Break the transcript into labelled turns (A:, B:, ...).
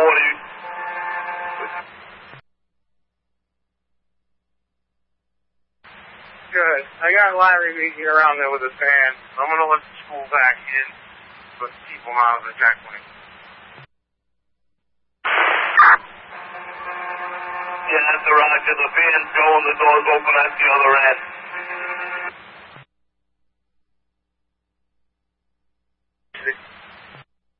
A: Good. I got Larry meeting around there with his van. I'm going to let the school back in, but keep them out of the jackwing.
B: Yeah, that's the roger. The van's going, the door's open at the other end.